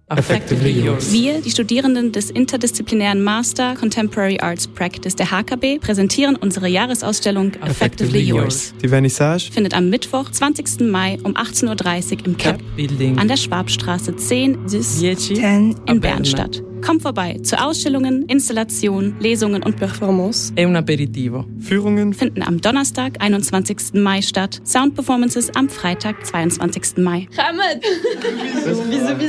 Effectively Yours. Wir, die Studierenden des interdisziplinären Master Contemporary Arts Practice der HKB, präsentieren unsere Jahresausstellung Effectively Yours. Die Vernissage Findet am Mittwoch, 20. Mai um 18.30 Uhr im CAP Building an der Schwabstraße 10 10 in Bern statt. Kommt vorbei zu Ausstellungen, Installationen, Lesungen und Performances. e un aperitivo. Führungen Finden am Donnerstag, 21. Mai statt. Sound Performances am Freitag, 22. Mai. Kommt! Wieso